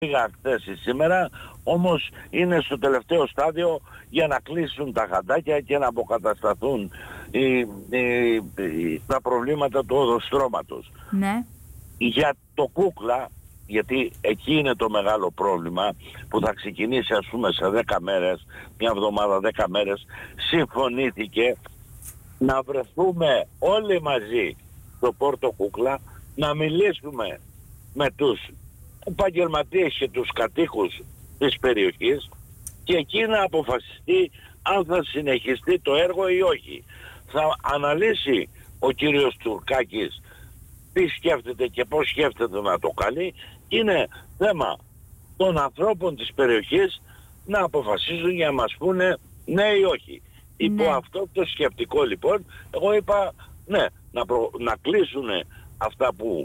Πήγα χθες ή σήμερα, όμως είναι στο τελευταίο στάδιο για να κλείσουν τα χαντάκια και να αποκατασταθούν τα προβλήματα του οδοστρώματος. Ναι. Για το Κούκλα, γιατί εκεί είναι το μεγάλο πρόβλημα που θα ξεκινήσει ας πούμε σε 10 μέρες, μια εβδομάδα, 10 μέρες, συμφωνήθηκε να βρεθούμε όλοι μαζί στο Πόρτο Κούκλα, να μιλήσουμε με τους επαγγελματίες και τους κατοίκους της περιοχής και εκεί να αποφασιστεί αν θα συνεχιστεί το έργο ή όχι. Θα αναλύσει ο κύριος Τουρκάκης τι σκέφτεται και πώς σκέφτεται να το κάνει. Είναι θέμα των ανθρώπων της περιοχής να αποφασίζουν για να μας πούνε ναι ή όχι. Ναι. Υπό αυτό το σκεπτικό λοιπόν, εγώ είπα ναι, να κλείσουν αυτά που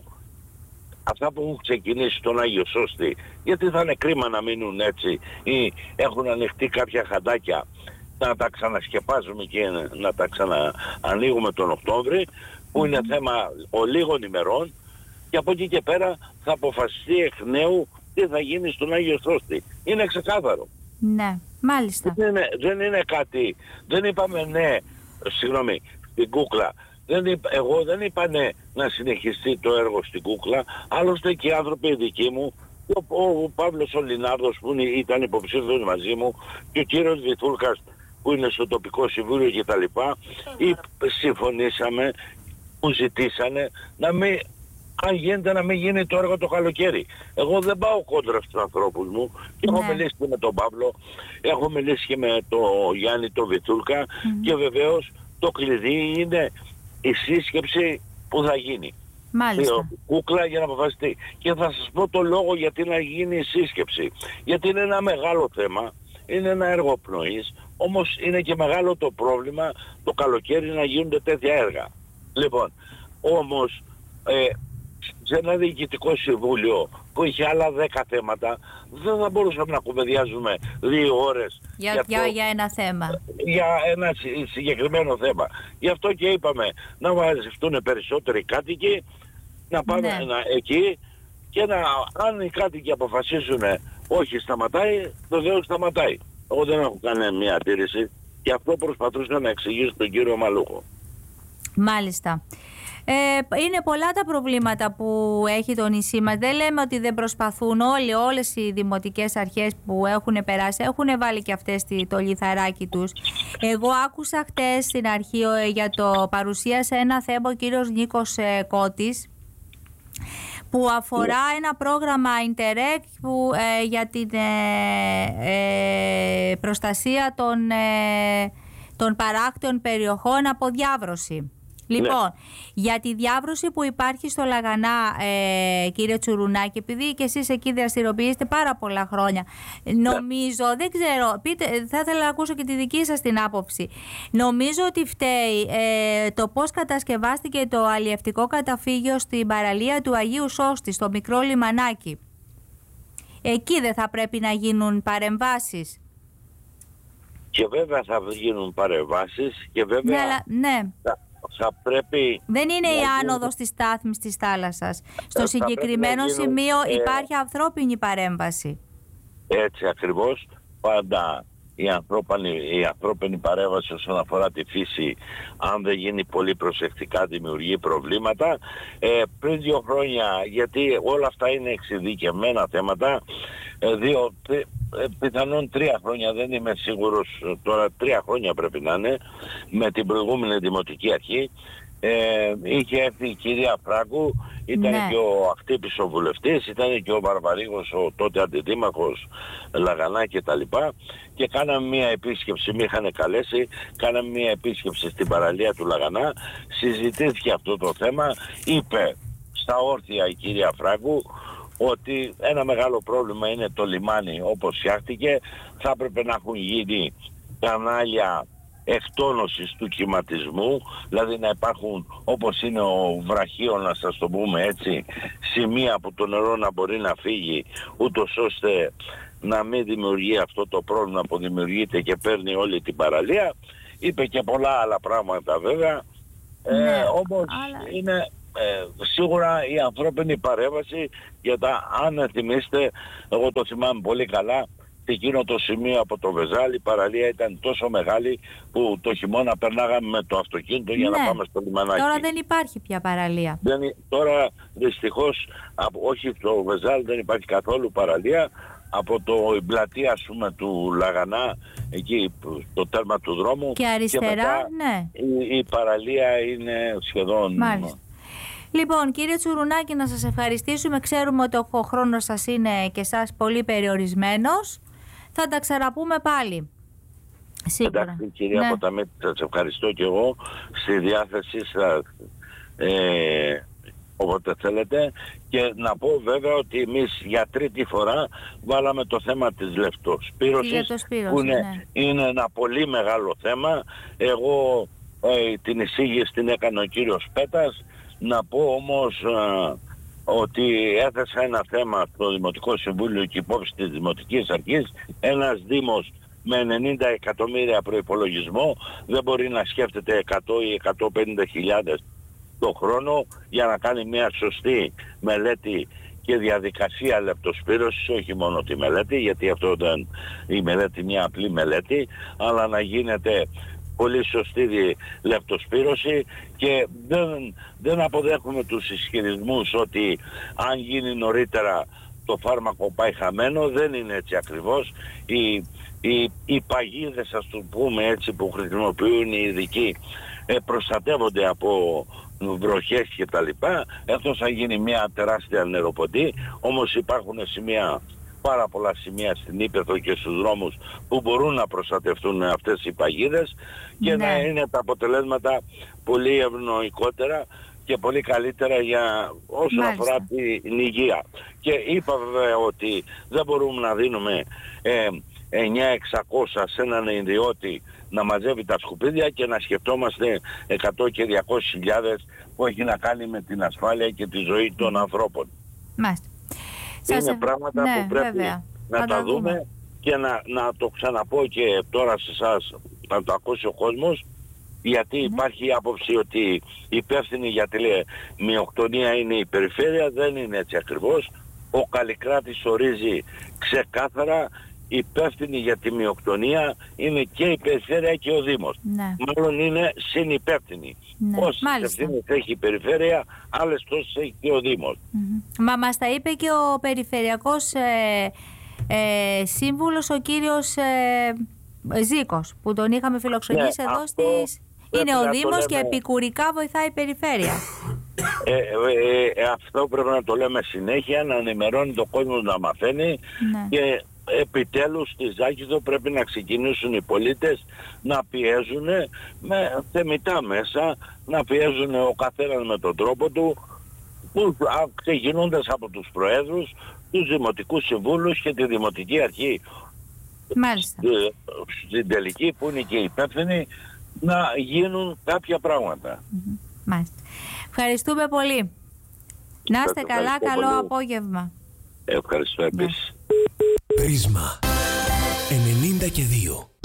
έχουν ξεκινήσει στον Άγιο Σώστη, γιατί θα είναι κρίμα να μείνουν έτσι ή έχουν ανοιχτεί κάποια χαντάκια, να τα ξανασκεπάζουμε και να τα ξαναανοίγουμε τον Οκτώβρη, που είναι θέμα λίγων ημερών, και από εκεί και πέρα θα αποφασιστεί εκ νέου τι θα γίνει στον Άγιο Σώστη. Είναι ξεκάθαρο. Ναι, μάλιστα. Δεν είναι κάτι, δεν είπαμε ναι, συγγνώμη, στην Κούκλα. Εγώ δεν είπα ναι να συνεχιστεί το έργο στην Κούκλα, άλλωστε και οι άνθρωποι δικοί μου, ο Παύλος ο Λινάρδος που ήταν υποψήφιος μαζί μου και ο κύριος Βυθούλκας που είναι στο τοπικό συμβούλιο και τα λοιπά, συμφωνήσαμε, που ζητήσανε να μην, αν γίνεται να μην γίνει το έργο το καλοκαίρι. Εγώ δεν πάω κόντρα στους ανθρώπους μου, και έχω μιλήσει και με τον Παύλο, έχω μιλήσει και με τον Γιάννη τον Βυθούλκα και βεβαίως το κλειδί είναι η σύσκεψη που θα γίνει. Μάλιστα. Κούκλα για να αποφασιστεί. Και θα σας πω το λόγο γιατί να γίνει η σύσκεψη. Γιατί είναι ένα μεγάλο θέμα, είναι ένα έργο πνοής, όμως είναι και μεγάλο το πρόβλημα το καλοκαίρι να γίνονται τέτοια έργα. Λοιπόν, όμως σε ένα διοικητικό συμβούλιο που είχε άλλα 10 θέματα, δεν θα μπορούσαμε να κουβεντιάζουμε 2 ώρες για ένα θέμα. Για ένα συγκεκριμένο θέμα. Γι' αυτό και είπαμε να μαζευτούν περισσότεροι κάτοικοι, να πάμε εκεί και αν οι κάτοικοι αποφασίσουν όχι σταματάει, βεβαίως σταματάει. Εγώ δεν έχω κανένα μία αντίρρηση και αυτό προσπαθούσα να εξηγήσω τον κύριο Μαλούχο. Μάλιστα. Είναι πολλά τα προβλήματα που έχει το νησί μας. Δεν λέμε ότι δεν προσπαθούν όλες οι δημοτικές αρχές που έχουν περάσει. Έχουν βάλει και αυτές το λιθαράκι τους. Εγώ άκουσα χτες στην αρχή για το παρουσίασε ένα θέμα ο κύριος Νίκος Κώτης, που αφορά ένα πρόγραμμα Interreg που, για την προστασία των παράκτιων περιοχών από διάβρωση. Λοιπόν, για τη διάβρωση που υπάρχει στο Λαγανά, κύριε Τσουρουνάκη, επειδή και εσείς εκεί δραστηριοποιήσετε πάρα πολλά χρόνια, νομίζω, δεν ξέρω, θα ήθελα να ακούσω και τη δική σας την άποψη. Νομίζω ότι φταίει το πώς κατασκευάστηκε το αλλιευτικό καταφύγιο στην παραλία του Αγίου Σώστη, στο μικρό λιμανάκι. Εκεί δεν θα πρέπει να γίνουν παρεμβάσεις? Και βέβαια θα γίνουν παρεμβάσεις και βέβαια... Θα πρέπει... Δεν είναι η άνοδος της στάθμης της θάλασσας. Στο συγκεκριμένο σημείο υπάρχει ανθρώπινη παρέμβαση. Έτσι ακριβώς. Πάντα η ανθρώπινη παρέμβαση όσον αφορά τη φύση, αν δεν γίνει πολύ προσεκτικά, δημιουργεί προβλήματα. Πριν 2 χρόνια, γιατί όλα αυτά είναι εξειδικευμένα θέματα, πιθανόν 3 χρόνια, δεν είμαι σίγουρος τώρα, 3 χρόνια πρέπει να είναι, με την προηγούμενη Δημοτική Αρχή, είχε έρθει η κυρία Φράγκου, ήταν και ο Αχτύπης ο βουλευτής, ήταν και ο Βαρβαρίγος ο τότε αντιδήμαρχος Λαγανά και τα λοιπά, και κάναμε μια επίσκεψη, με είχαν καλέσει, κάναμε μια επίσκεψη στην παραλία του Λαγανά, συζητήθηκε αυτό το θέμα, είπε στα όρθια η κυρία Φράγκου ότι ένα μεγάλο πρόβλημα είναι το λιμάνι όπως φτιάχτηκε, θα έπρεπε να έχουν γίνει κανάλια εκτόνωσης του κυματισμού, δηλαδή να υπάρχουν όπως είναι ο βραχίων, να σας το πούμε έτσι, σημεία που το νερό να μπορεί να φύγει, ούτως ώστε να μην δημιουργεί αυτό το πρόβλημα που δημιουργείται και παίρνει όλη την παραλία. Είπε και πολλά άλλα πράγματα βέβαια, όμως είναι σίγουρα η ανθρώπινη παρέμβαση, γιατί αν θυμίστε, εγώ το θυμάμαι πολύ καλά, εκείνο το σημείο από το Βεζάλ η παραλία ήταν τόσο μεγάλη που το χειμώνα περνάγαμε με το αυτοκίνητο για να πάμε στο λιμανάκι. Τώρα δεν υπάρχει πια παραλία. Τώρα δυστυχώς, όχι στο Βεζάλ δεν υπάρχει καθόλου παραλία. Από η πλατεία, ας πούμε, του Λαγανά, εκεί το τέρμα του δρόμου και αριστερά, και μετά, ναι, η παραλία είναι σχεδόν... Μάλιστα. Λοιπόν, κύριε Τσουρουνάκη, να σας ευχαριστήσουμε. Ξέρουμε ότι ο χρόνος σας είναι και εσάς πολύ περιορισμένος. Θα τα ξαναπούμε πάλι. Σίγουρα. Εντάξει, κυρία Ποταμίτη, σας ευχαριστώ και εγώ. Στη διάθεσή σας όποτε θέλετε. Και να πω βέβαια ότι εμείς για τρίτη φορά βάλαμε το θέμα της λεπτοσπύρωσης, που είναι ένα πολύ μεγάλο θέμα. Εγώ την εισήγηση την έκανε ο κύριος Πέτας. Να πω όμως ότι έθεσα ένα θέμα στο Δημοτικό Συμβούλιο και υπόψη της Δημοτικής Αρχής. Ένας Δήμος με 90 εκατομμύρια προϋπολογισμό δεν μπορεί να σκέφτεται 100 ή 150.000 το χρόνο για να κάνει μια σωστή μελέτη και διαδικασία λεπτοσπύρωσης, όχι μόνο τη μελέτη, γιατί αυτό ήταν η μελέτη μια απλή μελέτη, αλλά να γίνεται πολύ σωστή λεπτοσπύρωση. Και δεν αποδέχομαι τους ισχυρισμούς ότι αν γίνει νωρίτερα το φάρμακο πάει χαμένο. Δεν είναι έτσι ακριβώς. Οι παγίδες, ας το πούμε έτσι, που χρησιμοποιούν οι ειδικοί προστατεύονται από βροχές και τα λοιπά. Αυτό θα γίνει μια τεράστια νεροποντή. Όμως υπάρχουν σημεία, πάρα πολλά σημεία στην Ύπαιθρο και στους δρόμους που μπορούν να προστατευτούν αυτές οι παγίδες και να είναι τα αποτελέσματα πολύ ευνοϊκότερα και πολύ καλύτερα για όσον αφορά την υγεία. Και είπα βέβαια ότι δεν μπορούμε να δίνουμε 9.600 σε έναν ιδιώτη να μαζεύει τα σκουπίδια και να σκεφτόμαστε 100 και 200.000 που έχει να κάνει με την ασφάλεια και τη ζωή των ανθρώπων. Μάλιστα. Είναι πράγματα που πρέπει να τα δούμε και να το ξαναπώ και τώρα σε εσάς να το ακούσει ο κόσμος, γιατί υπάρχει η άποψη ότι υπεύθυνη για τη μειοκτονία είναι η περιφέρεια. Δεν είναι έτσι ακριβώς. Ο Καλλικράτης ορίζει ξεκάθαρα υπεύθυνη για τη μειοκτονία είναι και η περιφέρεια και ο Δήμος. Μάλλον είναι συνυπεύθυνη. Όσες ευθύνες έχει η περιφέρεια, άλλες τόσες έχει και ο Δήμος. Μα μας τα είπε και ο περιφερειακός σύμβουλος, ο κύριος Ζήκος, που τον είχαμε φιλοξενήσει εδώ στις... Είναι ο Δήμος και επικουρικά βοηθάει η περιφέρεια. Αυτό πρέπει να το λέμε συνέχεια, να ενημερώνει το κόσμο, να μαθαίνει. Και επιτέλους στη Ζάκηδο πρέπει να ξεκινήσουν οι πολίτες να πιέζουν με θεμιτά μέσα, να πιέζουν ο καθένας με τον τρόπο του, ξεκινώντας από τους προέδρους, τους δημοτικούς συμβούλους και τη Δημοτική Αρχή. Μάλιστα. Στην τελική, που είναι και υπεύθυνοι, να γίνουν κάποια πράγματα. Μάλιστα. Ευχαριστούμε πολύ. Να είστε καλά, καλό πολύ. Απόγευμα. Ευχαριστώ επίσης. Πρίσμα 92.